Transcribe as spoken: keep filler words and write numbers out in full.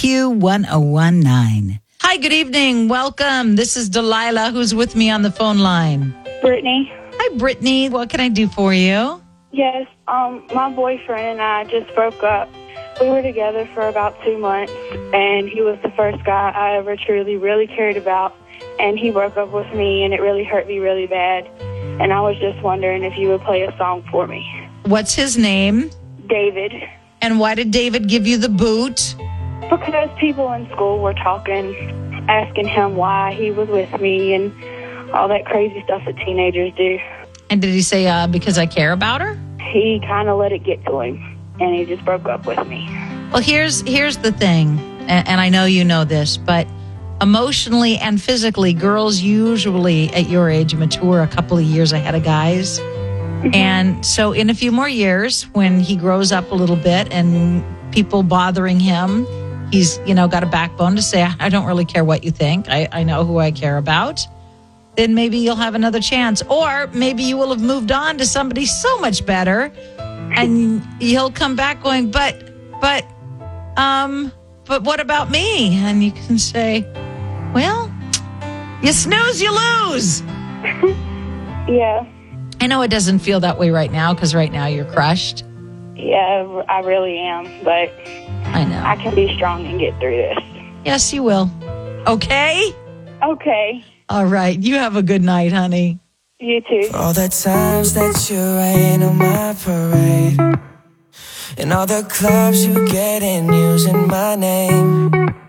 Q one oh one nine. Hi, good evening. Welcome. This is Delilah, who's with me on the phone line. Brittany. Hi, Brittany. What can I do for you? Yes, um, my boyfriend and I just broke up. We were together for about two months, and he was the first guy I ever truly, really cared about. And he broke up with me, and it really hurt me really bad. And I was just wondering if you would play a song for me. What's his name? David. And why did David give you the boot? Because people in school were talking, asking him why he was with me and all that crazy stuff that teenagers do. And did he say, uh, because I care about her? He kind of let it get to him, and he just broke up with me. Well, here's here's the thing, and, and I know you know this, but emotionally and physically, girls usually at your age mature a couple of years ahead of guys. Mm-hmm. And so in a few more years, when he grows up a little bit and people bothering him, he's, you know, got a backbone to say, I don't really care what you think. I, I know who I care about. Then maybe you'll have another chance. Or maybe you will have moved on to somebody so much better, and he'll come back going, but, but, um, but what about me? And you can say, well, you snooze, you lose. Yeah. I know it doesn't feel that way right now because right now you're crushed. Yeah, I really am, but I know. I can be strong and get through this. Yes, you will. Okay? Okay. All right. You have a good night, honey. You too. For all the times that you rain on my parade, and all the clubs you get in using my name.